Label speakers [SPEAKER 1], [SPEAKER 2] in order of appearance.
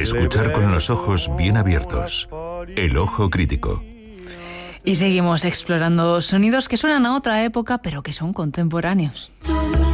[SPEAKER 1] Escuchar con los ojos bien abiertos. El ojo crítico.
[SPEAKER 2] Y seguimos explorando sonidos que suenan a otra época, pero que son contemporáneos.
[SPEAKER 3] Todo